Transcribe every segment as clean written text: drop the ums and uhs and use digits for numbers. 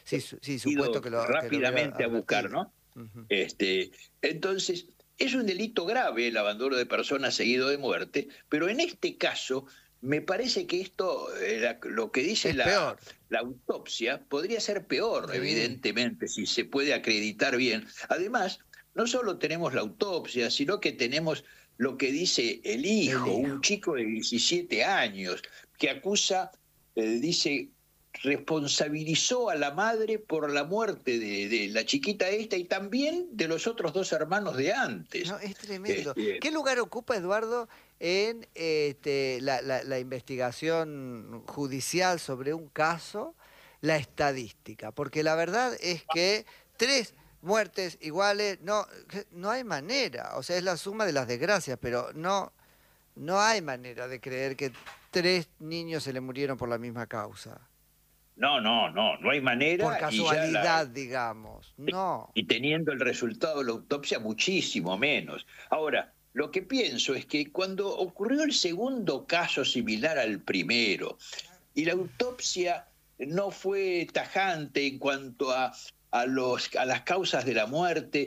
sí, supuesto ido que lo hubiera rápidamente a buscar, advertido. ¿no? Ujú. Entonces, es un delito grave el abandono de personas seguido de muerte, pero en este caso me parece que esto, lo que dice Es peor. la autopsia, podría ser peor, Sí, evidentemente, si se puede acreditar bien. Además, no solo tenemos la autopsia, sino que tenemos lo que dice el el hijo, un hijo. chico de 17 años, que acusa, dice, responsabilizó a la madre por la muerte de la chiquita esta y también de los otros dos hermanos de antes. No, es tremendo. Este, ¿Qué lugar ocupa, Eduardo, en la investigación judicial sobre un caso, la estadística? Porque la verdad es que 3 muertes iguales, no hay manera. O sea, es la suma de las desgracias, pero no hay manera de creer que 3 niños se le murieron por la misma causa. no hay Por manera y ya casualidad, digamos. No. y teniendo el resultado de la autopsia muchísimo menos. Ahora, lo que pienso es que cuando ocurrió el segundo caso similar al primero y la autopsia no fue tajante en cuanto a las causas de la muerte,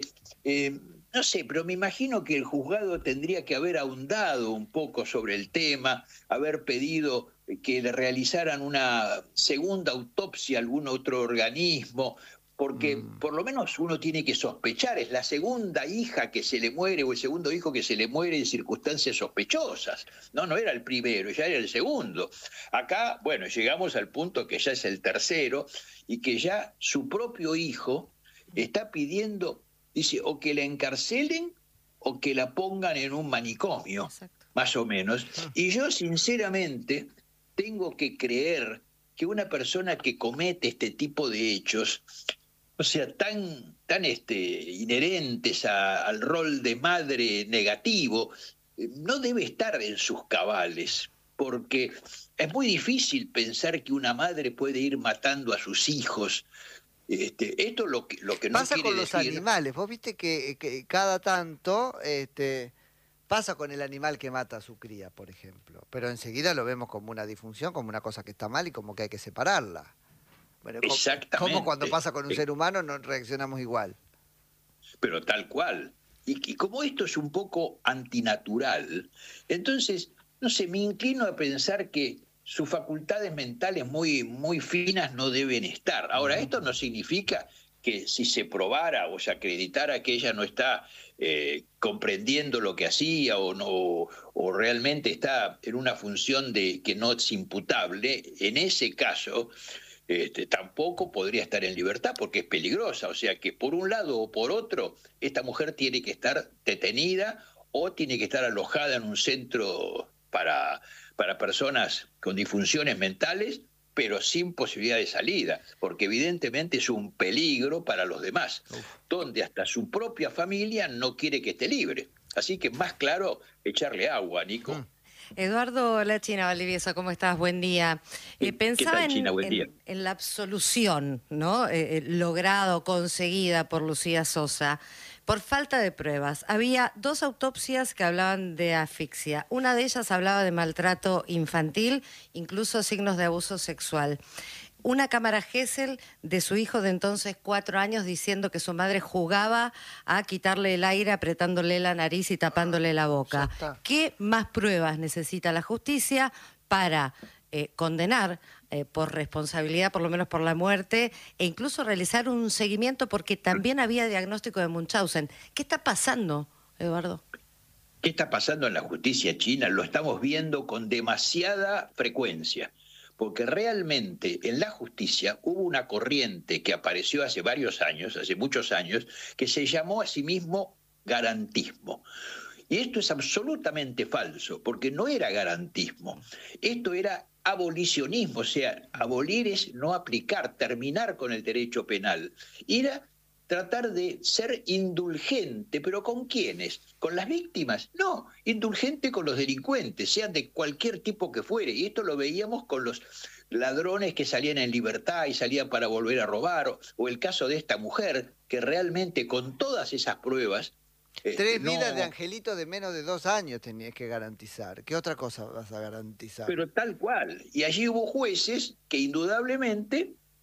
no sé, pero me imagino que el juzgado tendría que haber ahondado un poco sobre el tema, haber pedido que le realizaran una segunda autopsia a algún otro organismo, porque Mm. por lo menos uno tiene que sospechar, es la segunda hija que se le muere o el segundo hijo que se le muere en circunstancias sospechosas. No era el primero, ya era el segundo. Acá, bueno, llegamos al punto que ya es el tercero y que ya su propio hijo está pidiendo, dice, o que la encarcelen o que la pongan en un manicomio, Exacto. más o menos. Y yo sinceramente tengo que creer que una persona que comete este tipo de hechos, o sea, tan inherentes al rol de madre negativo, no debe estar en sus cabales, porque es muy difícil pensar que una madre puede ir matando a sus hijos. Esto lo que no Pasa quiere con los decir. animales. Vos viste que cada tanto pasa con el animal que mata a su cría, por ejemplo. Pero enseguida lo vemos como una disfunción, como una cosa que está mal y como que hay que separarla. Bueno, como cuando Exactamente, pasa con un ser humano no reaccionamos igual. pero tal cual. Y como esto es un poco antinatural, entonces, no sé, me inclino a pensar que sus facultades mentales muy finas no deben estar. Ahora, esto no significa que si se probara o se acreditara que ella no está comprendiendo lo que hacía o no o realmente está en una función de que no es imputable, en ese caso tampoco podría estar en libertad porque es peligrosa. O sea que por un lado o por otro, esta mujer tiene que estar detenida o tiene que estar alojada en un centro para personas con disfunciones mentales, pero sin posibilidad de salida, porque evidentemente es un peligro para los demás, Uf. donde hasta su propia familia no quiere que esté libre. Así que más claro, echarle agua, Mm. Nico. Eduardo La China Valdivieso, ¿cómo estás? Buen día. ¿Qué Pensaba tal, China? Buen día. en la absolución, ¿no? Logrado, conseguida por Lucía Sosa, por falta de pruebas. Había 2 autopsias que hablaban de asfixia. Una de ellas hablaba de maltrato infantil, incluso signos de abuso sexual. Una cámara Gesell de su hijo de entonces 4 años diciendo que su madre jugaba a quitarle el aire apretándole la nariz y tapándole la Ya boca. está. ¿Qué más pruebas necesita la justicia para condenar por responsabilidad, por lo menos por la muerte, e incluso realizar un seguimiento porque también había diagnóstico de Munchausen? ¿Qué está pasando, Eduardo? ¿Qué está pasando en la justicia china? Lo estamos viendo con demasiada frecuencia, porque realmente en la justicia hubo una corriente que apareció hace varios años, hace muchos años, que se llamó a sí mismo garantismo. Y esto es absolutamente falso, porque no era garantismo, esto era abolicionismo, o sea, abolir es no aplicar, terminar con el derecho penal. Era tratar de ser indulgente, pero ¿con quiénes? ¿Con las víctimas? No, indulgente con los delincuentes, sean de cualquier tipo que fuere. Y esto lo veíamos con los ladrones que salían en libertad y salían para volver a robar, o el caso de esta mujer, que realmente con todas esas pruebas 3 vidas de no, angelito de menos de 2 años tenías que garantizar. ¿Qué otra cosa vas a garantizar? pero tal cual. Y allí hubo jueces que indudablemente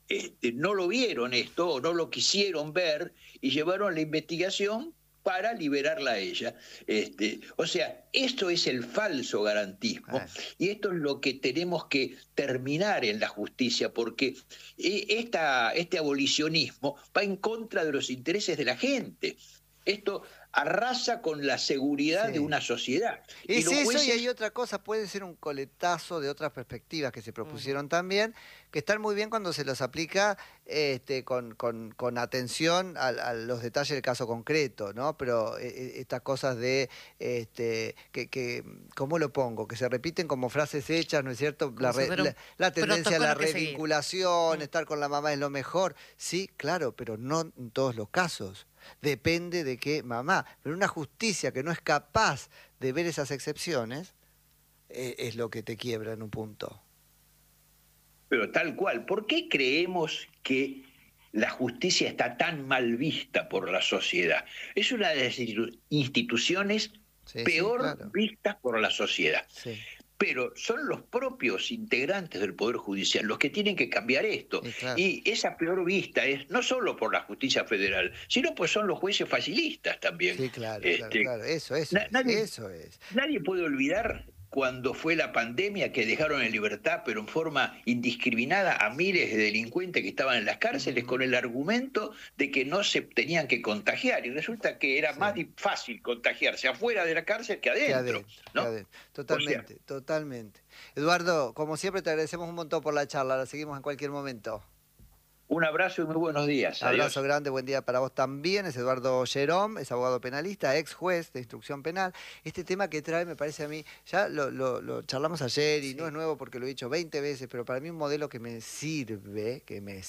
no lo vieron esto, o no lo quisieron ver, y llevaron la investigación para liberarla a ella. O sea, esto es el falso garantismo, y esto es lo que tenemos que terminar en la justicia, porque este abolicionismo va en contra de los intereses de la gente. Esto arrasa con la seguridad de una sociedad. Es los eso, jueces... y hay otra cosa, puede ser un coletazo de otras perspectivas que se propusieron también, que están muy bien cuando se los aplica con atención a los detalles del caso concreto, ¿no? Pero estas cosas de, ¿cómo lo pongo? Que se repiten como frases hechas, ¿no es cierto? La tendencia a la revinculación, estar con la mamá es lo mejor. Sí, claro, pero no en todos los casos. Depende de qué mamá. Pero una justicia que no es capaz de ver esas excepciones es lo que te quiebra en un punto. Pero tal cual. ¿Por qué creemos que la justicia está tan mal vista por la sociedad? Es una de las instituciones peor vistas por la sociedad. Sí. Pero son los propios integrantes del Poder Judicial los que tienen que cambiar esto. Y esa peor vista es no solo por la justicia federal, sino pues son los jueces facilistas también. Sí, claro, claro. Eso es. Nadie puede olvidar cuando fue la pandemia, que dejaron en libertad, pero en forma indiscriminada, a miles de delincuentes que estaban en las cárceles con el argumento de que no se tenían que contagiar. Y resulta que era más fácil contagiarse afuera de la cárcel que adentro. ¿No? Totalmente, totalmente. Eduardo, como siempre te agradecemos un montón por la charla. La seguimos en cualquier momento. Un abrazo y muy buenos días. Abrazo grande, buen día para vos también. Es Eduardo Gerón, es abogado penalista, ex juez de instrucción penal. Este tema que trae, me parece a mí, ya lo charlamos ayer y no es nuevo porque lo he dicho 20 veces, pero para mí un modelo que me sirve,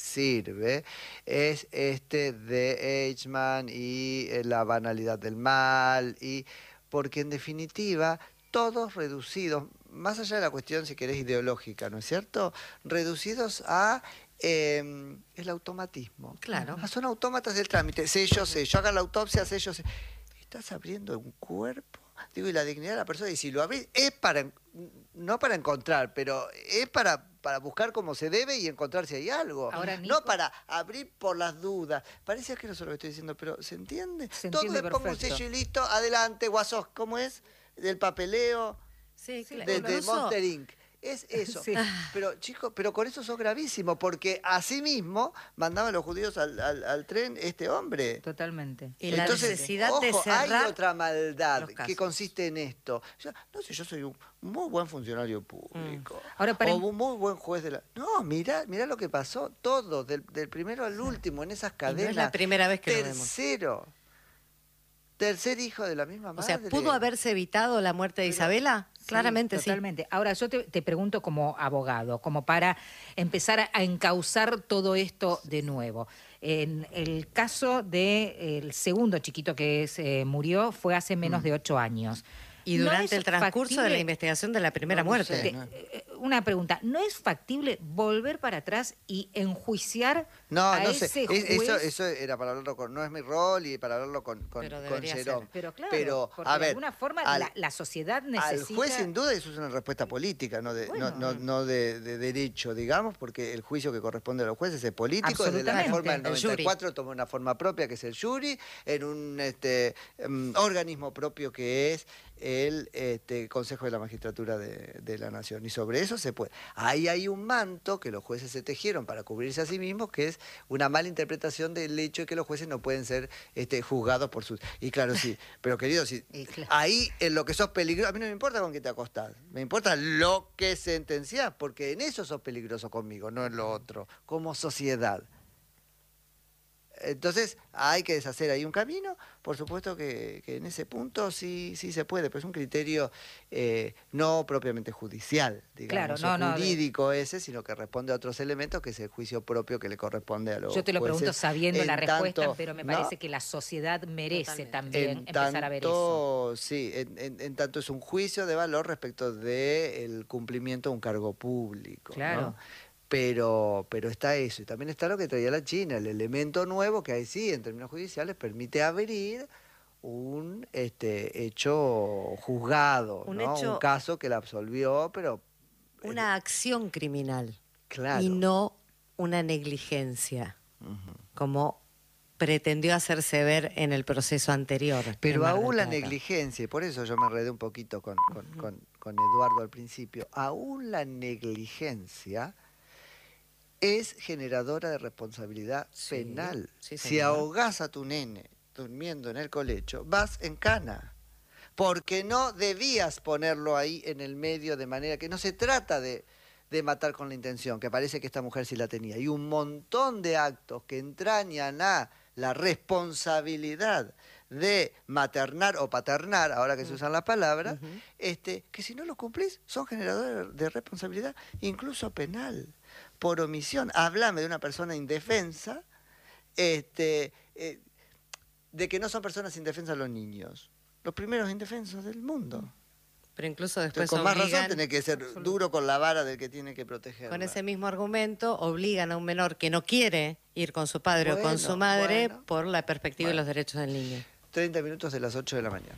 es este de Eichmann y la banalidad del mal, y porque en definitiva todos reducidos, más allá de la cuestión, si querés, ideológica, ¿no es cierto? Reducidos a el automatismo. Claro. Son autómatas del trámite. Sello, hagan la autopsia, sello. Estás abriendo un cuerpo, digo, y la dignidad de la persona, y si lo abrís, es para, no para encontrar, pero es para buscar como se debe y encontrar si hay algo. Ahora, Nico, no para abrir por las dudas. Parece que no sé lo que estoy diciendo, pero ¿se entiende? Todo es como un sello y listo, adelante, guasos, ¿cómo es? Del papeleo, de Monster Inc. Es eso. Sí. Pero, chicos, pero con eso sos gravísimo, porque así mismo mandaban los judíos al tren este hombre. Totalmente. Y entonces, la necesidad de cerrar, hay otra maldad que consiste en esto. No sé, yo soy un muy buen funcionario público. Ahora, o un muy buen juez de la... No, mirá lo que pasó, todo, del primero al último, en esas cadenas. No es la primera vez que lo vemos. Tercer hijo de la misma madre. O sea, ¿pudo haberse evitado la muerte de Isabela? Claramente sí. Totalmente. Ahora, yo te pregunto como abogado, como para empezar a encauzar todo esto de nuevo. En el caso del segundo chiquito que murió fue hace menos de 8 años. Y durante el transcurso de la investigación de la primera muerte. Una pregunta, ¿no es factible volver para atrás y enjuiciar a ese juez? Eso era para hablarlo con... No es mi rol y para hablarlo con Gerón. Pero claro, porque de alguna forma la sociedad necesita... Al juez, sin duda, eso es una respuesta política, no de derecho, digamos, porque el juicio que corresponde a los jueces es político. Desde la reforma del 94 tomó una forma propia, que es el jury, en un organismo propio que es el Consejo de la Magistratura de la Nación. Y sobre eso se puede. Ahí hay un manto que los jueces se tejieron para cubrirse a sí mismos, que es una mala interpretación del hecho de que los jueces no pueden ser juzgados por sus... Y claro, sí, pero querido, sí, ahí en lo que sos peligroso, a mí no me importa con qué te acostás, me importa lo que sentenciás, porque en eso sos peligroso conmigo, no en lo otro, como sociedad. Entonces hay que deshacer ahí un camino, por supuesto que en ese punto sí se puede, pero es un criterio no propiamente judicial, digamos, jurídico ese, sino que responde a otros elementos, que es el juicio propio que le corresponde a los jueces. Yo te lo pregunto sabiendo la respuesta, pero me parece que la sociedad merece también empezar a ver eso. Sí, en tanto es un juicio de valor respecto del cumplimiento de un cargo público. Claro. ¿No? Pero está eso, y también está lo que traía la China, el elemento nuevo que ahí sí, en términos judiciales, permite abrir un hecho juzgado, un caso que la absolvió, pero... Una acción criminal. Claro. Y no una negligencia, como pretendió hacerse ver en el proceso anterior. Pero aún la negligencia, y por eso yo me enredé un poquito con Eduardo al principio, aún la negligencia es generadora de responsabilidad penal. Sí, si ahogás a tu nene durmiendo en el colecho, vas en cana. Porque no debías ponerlo ahí en el medio, de manera que no se trata de matar con la intención, que parece que esta mujer sí la tenía. Y un montón de actos que entrañan a la responsabilidad de maternar o paternar, ahora que se usan las palabras, que si no lo cumplís son generadores de responsabilidad, incluso penal, por omisión. Háblame de una persona indefensa, de que no son personas indefensas los niños, los primeros indefensos del mundo. Pero incluso después con más razón tenés que ser duro con la vara del que tiene que protegerla. Con ese mismo argumento obligan a un menor que no quiere ir con su padre o con su madre por la perspectiva y los derechos del niño. 30 minutos de las 8 de la mañana.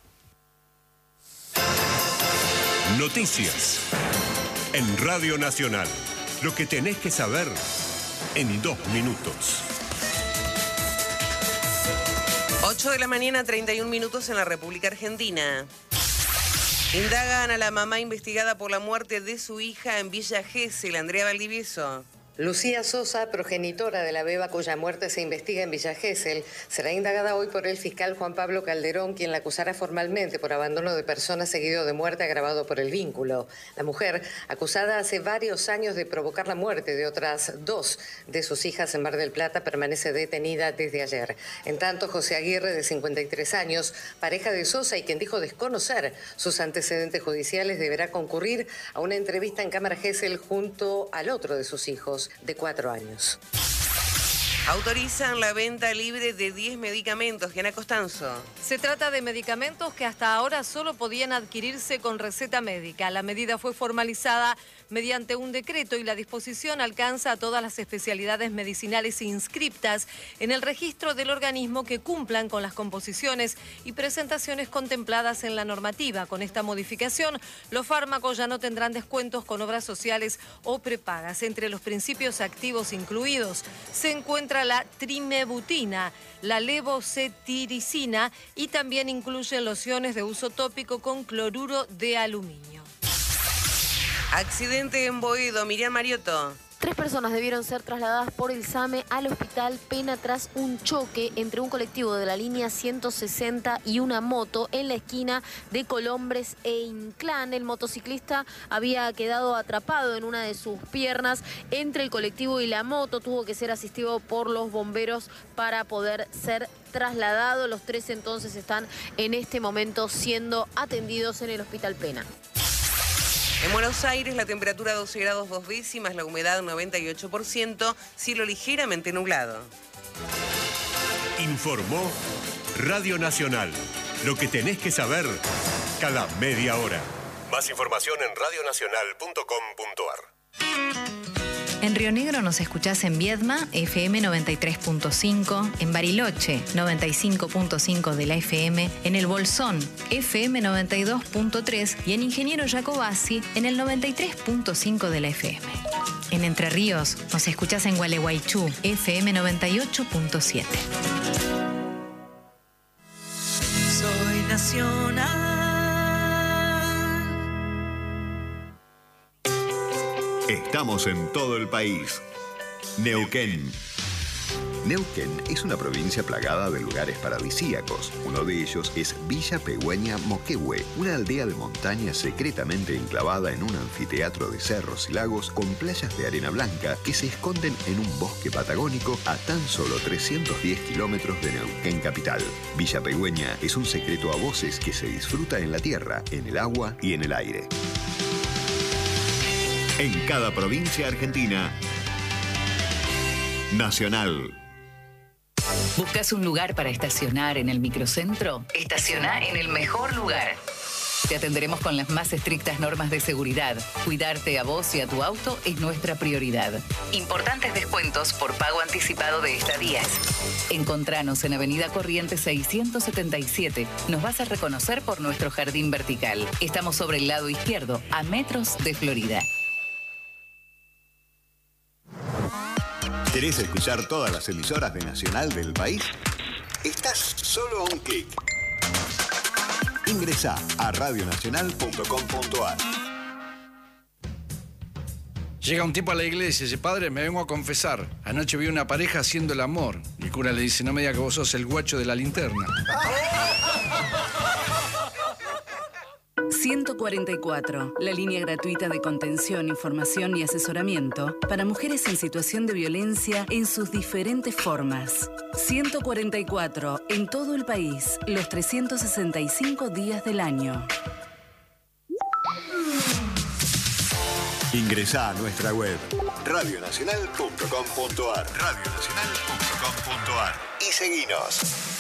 Noticias en Radio Nacional. Lo que tenés que saber en 2 minutos. 8 de la mañana, 31 minutos en la República Argentina. Indagan a la mamá investigada por la muerte de su hija en Villa Gesell, Andrea Valdivieso. Lucía Sosa, progenitora de la beba cuya muerte se investiga en Villa Gesell, será indagada hoy por el fiscal Juan Pablo Calderón, quien la acusará formalmente por abandono de persona seguido de muerte agravado por el vínculo. La mujer, acusada hace varios años de provocar la muerte de otras 2 de sus hijas en Mar del Plata, permanece detenida desde ayer. En tanto, José Aguirre, de 53 años, pareja de Sosa y quien dijo desconocer sus antecedentes judiciales, deberá concurrir a una entrevista en Cámara Gesell junto al otro de sus hijos, de 4 años. Autorizan la venta libre de 10 medicamentos. Diana Costanzo. Se trata de medicamentos que hasta ahora solo podían adquirirse con receta médica. La medida fue formalizada mediante un decreto y la disposición alcanza a todas las especialidades medicinales inscriptas en el registro del organismo que cumplan con las composiciones y presentaciones contempladas en la normativa. Con esta modificación, los fármacos ya no tendrán descuentos con obras sociales o prepagas. Entre los principios activos incluidos se encuentra la trimebutina, la levocetiricina y también incluyen lociones de uso tópico con cloruro de aluminio. Accidente en Boedo, Miriam Mariotto. 3 personas debieron ser trasladadas por el SAME al hospital Pena tras un choque entre un colectivo de la línea 160 y una moto en la esquina de Colombres e Inclán. El motociclista había quedado atrapado en una de sus piernas entre el colectivo y la moto. Tuvo que ser asistido por los bomberos para poder ser trasladado. Los 3 entonces están en este momento siendo atendidos en el hospital Pena. En Buenos Aires la temperatura 12 grados 2 décimas, la humedad 98%, cielo ligeramente nublado. Informó Radio Nacional. Lo que tenés que saber cada media hora. Más información en radionacional.com.ar. En Río Negro nos escuchás en Viedma, FM 93.5, en Bariloche, 95.5 de la FM, en El Bolsón, FM 92.3 y en Ingeniero Jacobasi, en el 93.5 de la FM. En Entre Ríos nos escuchás en Gualeguaychú, FM 98.7. Soy nacional. Estamos en todo el país. Neuquén. Neuquén es una provincia plagada de lugares paradisíacos. Uno de ellos es Villa Pegüeña Moquehue, una aldea de montaña secretamente enclavada en un anfiteatro de cerros y lagos con playas de arena blanca que se esconden en un bosque patagónico a tan solo 310 kilómetros de Neuquén capital. Villa Pegüeña es un secreto a voces que se disfruta en la tierra, en el agua y en el aire. En cada provincia argentina, Nacional. ¿Buscas un lugar para estacionar en el microcentro? Estaciona en el mejor lugar. Te atenderemos con las más estrictas normas de seguridad. Cuidarte a vos y a tu auto es nuestra prioridad. Importantes descuentos por pago anticipado de estadías. Encontranos en Avenida Corrientes 677. Nos vas a reconocer por nuestro jardín vertical. Estamos sobre el lado izquierdo, a metros de Florida. ¿Querés escuchar todas las emisoras de Nacional del país? Estás solo a un clic. Ingresá a radionacional.com.ar. Llega un tipo a la iglesia y dice: padre, me vengo a confesar. Anoche vi una pareja haciendo el amor. Y el cura le dice: no me diga que vos sos el guacho de la linterna. 144, la línea gratuita de contención, información y asesoramiento para mujeres en situación de violencia en sus diferentes formas. 144, en todo el país, los 365 días del año. Ingresá a nuestra web radionacional.com.ar y seguinos.